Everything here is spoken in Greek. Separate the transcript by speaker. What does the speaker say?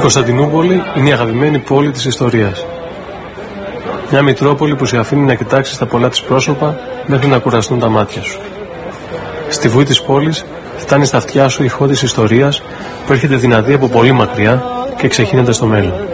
Speaker 1: Κωνσταντινούπολη είναι η αγαπημένη πόλη της ιστορίας. Μια Μητρόπολη που σε αφήνει να κοιτάξεις τα πολλά της πρόσωπα μέχρι να κουραστούν τα μάτια σου. Στη βουή της πόλης φτάνει στα αυτιά σου η ηχό της ιστορίας που έρχεται δυνατή από πολύ μακριά και ξεχύνεται στο μέλλον.